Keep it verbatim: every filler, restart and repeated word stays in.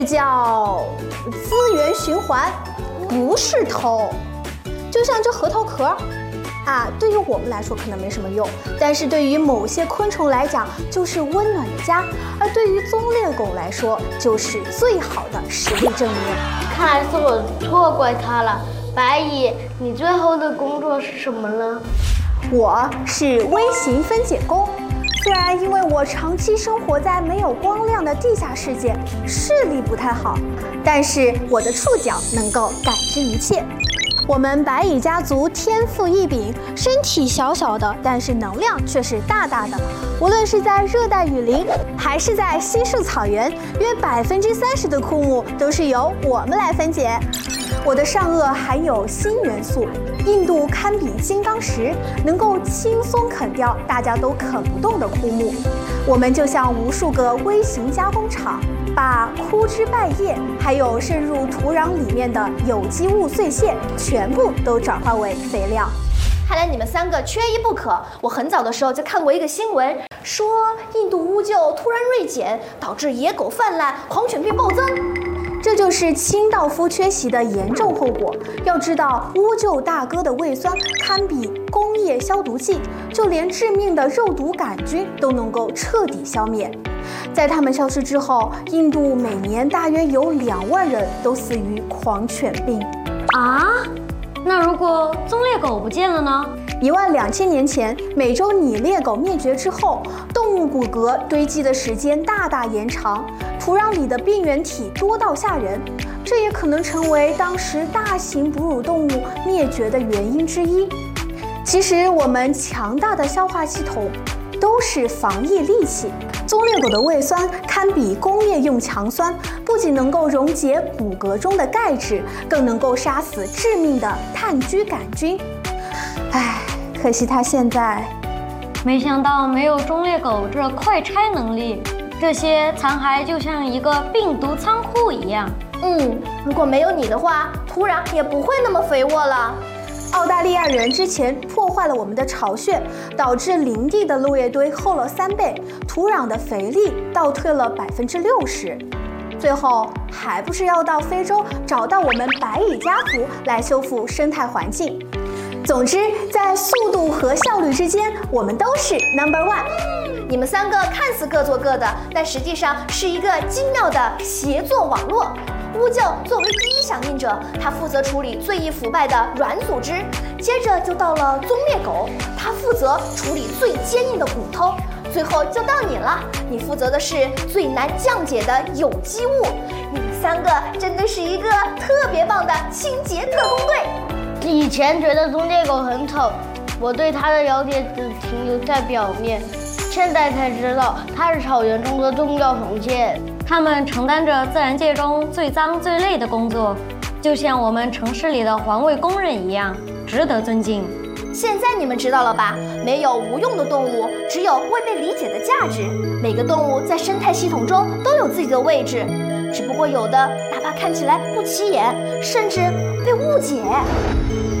叫资源循环，不是偷。就像这核桃壳啊，对于我们来说可能没什么用，但是对于某些昆虫来讲就是温暖的家，而对于棕猎狗来说就是最好的实力证明。 看来是我错怪它了。白蚁，你最后的工作是什么呢？ 我是微型分解工。虽然因为我长期生活在没有光亮的地下世界，视力不太好，但是我的触角能够感知一切。我们白蚁家族天赋异禀，身体小小的，但是能量却是大大的。无论是在热带雨林，还是在稀树草原，约百分之三十的枯木都是由我们来分解。我的上颚含有锌元素，硬度堪比金刚石，能够轻松啃掉大家都啃不动的枯木。我们就像无数个微型加工厂，把枯枝败叶，还有渗入土壤里面的有机物碎屑，全部都转化为肥料。 看来你们三个缺一不可。我很早的时候就看过一个新闻，说印度乌桕突然锐减，导致野狗泛滥，狂犬病暴增。 这就是清道夫缺席的严重后果。要知道，乌桕大哥的胃酸堪比工业消毒剂，就连致命的肉毒杆菌都能够彻底消灭。在它们消失之后，印度每年大约有两万人都死于狂犬病。 啊？那如果棕猎狗不见了呢？ 一万两千年前，美洲拟猎狗灭绝之后，动物骨骼堆积的时间大大延长，土壤里的病原体多到吓人，这也可能成为当时大型哺乳动物灭绝的原因之一。其实，我们强大的消化系统都是防疫利器。棕猎狗的胃酸堪比工业用强酸，不仅能够溶解骨骼中的钙质，更能够杀死致命的炭疽杆菌。唉，可惜它现在…… 没想到没有棕猎狗这快拆能力，这些残骸就像一个病毒仓库一样。 嗯，如果没有你的话，土壤也不会那么肥沃了。 澳大利亚人之前破坏了我们的巢穴，导致林地的落叶堆厚了三倍，土壤的肥力倒退了百分之六十。最后还不是要到非洲找到我们白蚁家族来修复生态环境。总之，在速度和效率之间，我们都是 number one。 你们三个看似各做各的，但实际上是一个精妙的协作网络。乌桕作为第一响应者，他负责处理最易腐败的软组织，接着就到了棕猎狗，他负责处理最坚硬的骨头，最后就到你了，你负责的是最难降解的有机物。你们三个真的是一个特别棒的清洁特工队。 以前觉得棕猎狗很丑，我对它的了解只停留在表面，现在才知道它是草原中的重要红线。 它们承担着自然界中最脏最累的工作，就像我们城市里的环卫工人一样，值得尊敬。 现在你们知道了吧？没有无用的动物，只有未被理解的价值。每个动物在生态系统中都有自己的位置，只不过有的哪怕看起来不起眼，甚至被误解。